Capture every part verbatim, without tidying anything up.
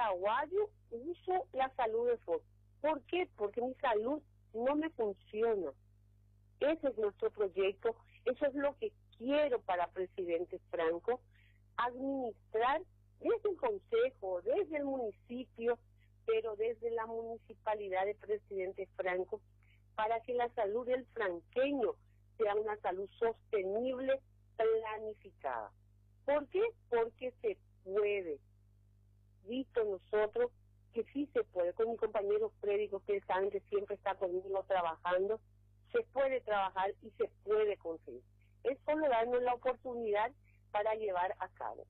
paraguayo uso la salud de Fox. ¿Por qué? Porque mi salud no me funciona. Ese es nuestro proyecto, eso es lo que quiero para presidente Franco, administrar desde el consejo, desde el municipio, pero desde la municipalidad de presidente Franco, para que la salud del franqueño sea una salud sostenible, planificada. ¿Por qué? Porque se puede. Visto nosotros que sí se puede, con mi compañero Freddy, que ustedes saben que siempre está conmigo trabajando, se puede trabajar y se puede conseguir. Es solo darnos la oportunidad para llevar a cabo.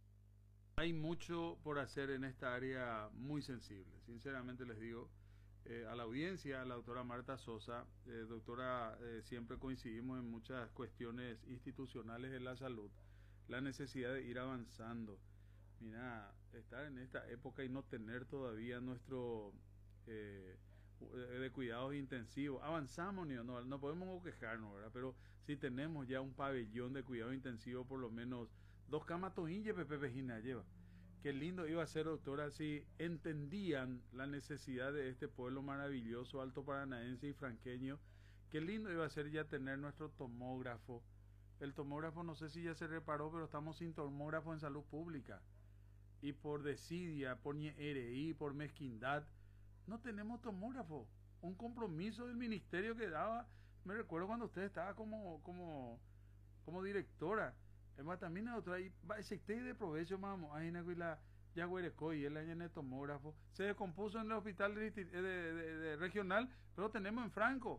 Hay mucho por hacer en esta área muy sensible, sinceramente les digo. Eh, a la audiencia, a la doctora Marta Sosa, eh, doctora, eh, siempre coincidimos en muchas cuestiones institucionales de la salud, la necesidad de ir avanzando. Mira, estar en esta época y no tener todavía nuestro eh, de cuidados intensivos, avanzamos, no, no podemos quejarnos, ¿verdad? Pero si tenemos ya un pabellón de cuidados intensivos, por lo menos dos camas toinje, Pepe Pejina lleva. Qué lindo iba a ser, doctora, si entendían la necesidad de este pueblo maravilloso, alto paranaense y franqueño. Qué lindo iba a ser ya tener nuestro tomógrafo. El tomógrafo no sé si ya se reparó, pero estamos sin tomógrafo en salud pública. Y por desidia, por ñereí, por mezquindad, no tenemos tomógrafo. Un compromiso del ministerio que daba, me recuerdo cuando usted estaba como, como, como directora. Además también otra y ese de provecho vamos ahí en la ya y el año en el tomógrafo se descompuso en el hospital de, de, de, de regional, pero tenemos en Franco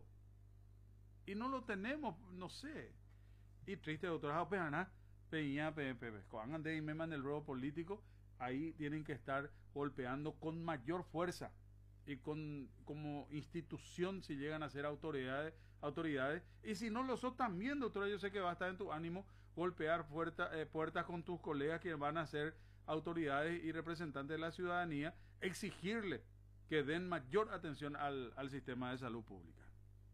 y no lo tenemos, no sé. Y triste, doctora Pejana, Peña, Pepe, cuando de me el robo político, ahí tienen que estar golpeando con mayor fuerza y con como institución si llegan a ser autoridades, autoridades, y si no lo son también, doctora, yo sé que va a estar en tu ánimo golpear puerta, eh, puertas con tus colegas que van a ser autoridades y representantes de la ciudadanía, exigirle que den mayor atención al, al sistema de salud pública.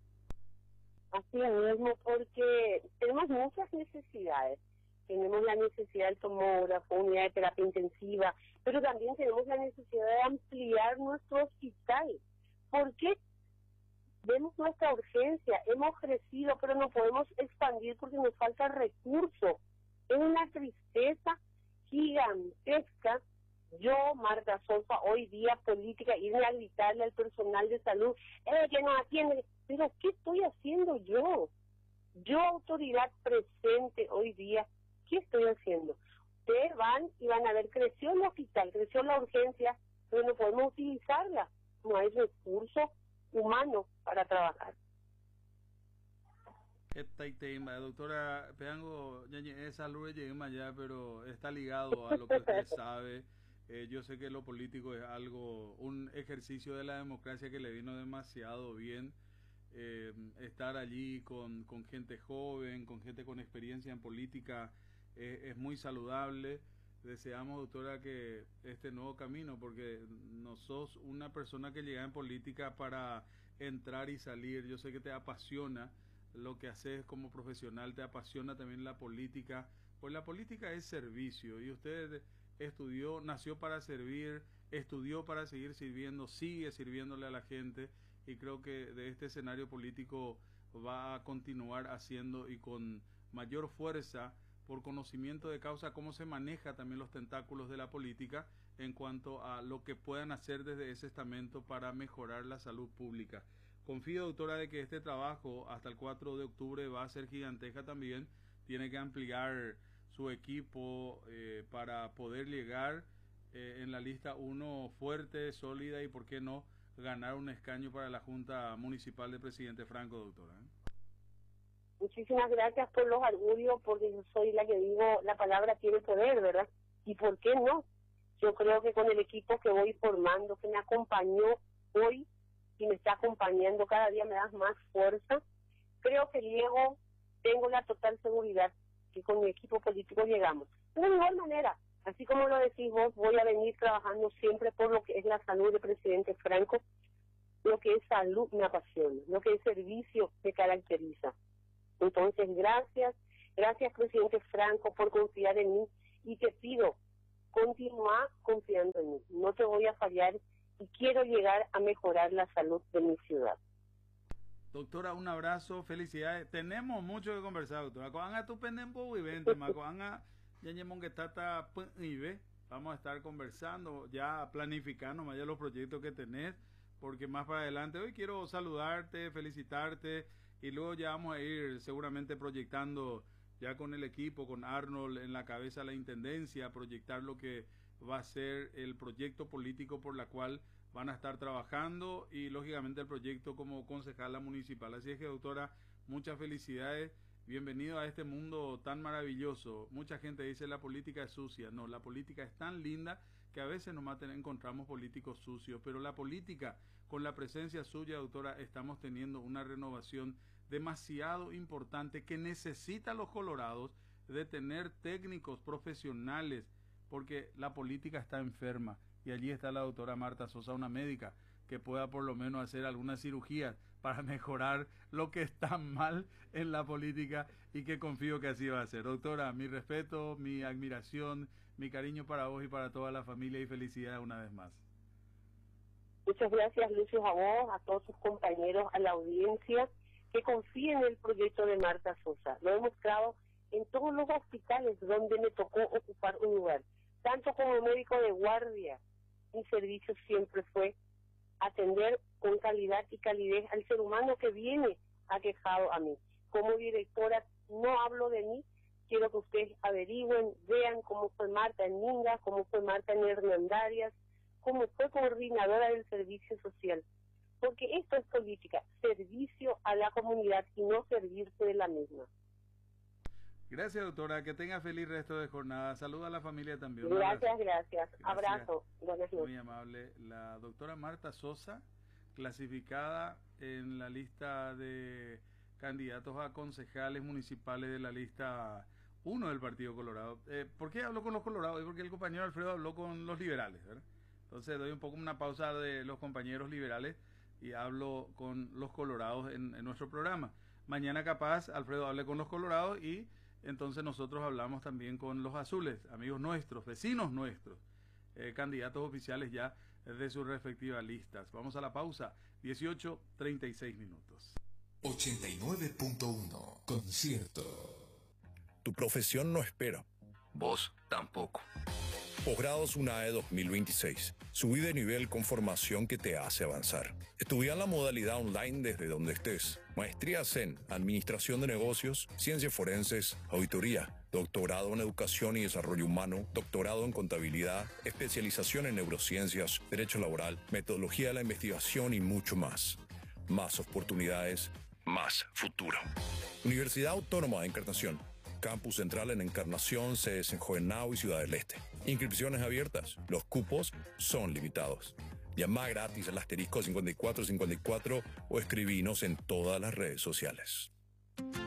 Así mismo, porque tenemos muchas necesidades. Tenemos la necesidad del tomógrafo, unidad de terapia intensiva, pero también tenemos la necesidad de ampliar nuestro hospital. ¿Por qué? Vemos nuestra urgencia, hemos crecido, pero no podemos expandir porque nos falta recurso. Es una tristeza gigantesca. Yo, Marta Sosa, hoy día política, irme a gritarle al personal de salud, eh, que no atiende, pero ¿qué estoy haciendo yo? Yo, autoridad presente hoy día, ¿qué estoy haciendo? Ustedes van y van a ver, creció el hospital, creció la urgencia, pero no podemos utilizarla. No hay recurso humano para trabajar. Esta tema, doctora Peango, esa luz llega allá, pero está ligado a lo que usted sabe. Eh, yo sé que lo político es algo, un ejercicio de la democracia que le vino demasiado bien. Eh, estar allí con, con gente joven, con gente con experiencia en política, eh, es muy saludable. Deseamos, doctora, que este nuevo camino, porque no sos una persona que llega en política para entrar y salir. Yo sé que te apasiona lo que haces como profesional, te apasiona también la política, pues la política es servicio y usted estudió, nació para servir, estudió para seguir sirviendo, sigue sirviéndole a la gente y creo que de este escenario político va a continuar haciendo y con mayor fuerza por conocimiento de causa cómo se maneja también los tentáculos de la política en cuanto a lo que puedan hacer desde ese estamento para mejorar la salud pública. Confío, doctora, de que este trabajo hasta el cuatro de octubre va a ser gigantesca también. Tiene que ampliar su equipo eh, para poder llegar eh, en la lista uno fuerte, sólida y, por qué no, ganar un escaño para la Junta Municipal de Presidente Franco, doctora. Muchísimas gracias por los argurios, porque yo soy la que digo, la palabra tiene poder, ¿verdad? ¿Y por qué no? Yo creo que con el equipo que voy formando, que me acompañó hoy y me está acompañando, cada día me das más fuerza. Creo que llego, tengo la total seguridad que con mi equipo político llegamos. De la mejor manera, así como lo decís vos, voy a venir trabajando siempre por lo que es la salud del presidente Franco. Lo que es salud me apasiona, lo que es servicio me caracteriza. Entonces, gracias, gracias presidente Franco por confiar en mí y te pido, continúa confiando en mí. No te voy voy a fallar y quiero llegar a mejorar la salud de mi ciudad. Doctora, un abrazo, felicidades. Tenemos mucho que conversar, doctora. Coanga tu pendempo y vente, Coanga ya que tata y ve. Vamos a estar conversando, ya planificando más allá los proyectos que tenés, porque más para adelante hoy quiero saludarte, felicitarte y luego ya vamos a ir seguramente proyectando ya con el equipo, con Arnold en la cabeza de la intendencia, proyectar lo que va a ser el proyecto político por la cual van a estar trabajando y lógicamente el proyecto como concejala municipal. Así es que, doctora, muchas felicidades. Bienvenido a este mundo tan maravilloso. Mucha gente dice la política es sucia. No, la política es tan linda que a veces nomás encontramos políticos sucios, pero la política, con la presencia suya, doctora, estamos teniendo una renovación demasiado importante que necesita los colorados de tener técnicos profesionales, porque la política está enferma y allí está la doctora Marta Sosa, una médica que pueda por lo menos hacer algunas cirugías para mejorar lo que está mal en la política y que confío que así va a ser. Doctora, mi respeto, mi admiración, mi cariño para vos y para toda la familia y felicidades una vez más. Muchas gracias, Lucio, a vos, a todos sus compañeros, a la audiencia que confíen en el proyecto de Marta Sosa. Lo he mostrado en todos los hospitales donde me tocó ocupar un lugar. Tanto como médico de guardia, mi servicio siempre fue atender con calidad y calidez al ser humano que viene aquejado a mí. Como directora, no hablo de mí, quiero que ustedes averigüen, vean cómo fue Marta en Minga, cómo fue Marta en Hernandarias, cómo fue coordinadora del servicio social. Porque esto es política, servicio a la comunidad y no servirse de la misma. Gracias, doctora. Que tenga feliz resto de jornada. Saluda a la familia también. Gracias, gracias. gracias. Abrazo. Buenas noches. Muy amable. La doctora Marta Sosa, clasificada en la lista de candidatos a concejales municipales de la lista uno del Partido Colorado. Eh, ¿Por qué hablo con los colorados? Es porque el compañero Alfredo habló con los liberales, ¿verdad? Entonces doy un poco una pausa de los compañeros liberales y hablo con los colorados en, en nuestro programa. Mañana capaz Alfredo hable con los colorados y entonces nosotros hablamos también con los azules, amigos nuestros, vecinos nuestros, eh, candidatos oficiales ya de sus respectivas listas. Vamos a la pausa, dieciocho treinta y seis minutos. ochenta y nueve punto uno, concierto. Tu profesión no espera. Vos tampoco. Posgrados UNAE dos mil veintiséis. Subí de nivel con formación que te hace avanzar. Estudia la modalidad online desde donde estés. Maestrías en Administración de Negocios, Ciencias Forenses, Auditoría, Doctorado en Educación y Desarrollo Humano, Doctorado en Contabilidad, Especialización en Neurociencias, Derecho Laboral, Metodología de la Investigación y mucho más. Más oportunidades, más futuro. Universidad Autónoma de Encarnación. Campus Central en Encarnación, sedes en Jovenao y Ciudad del Este. Inscripciones abiertas. Los cupos son limitados. Llama gratis al asterisco cincuenta y cuatro cincuenta y cuatro o escribinos en todas las redes sociales.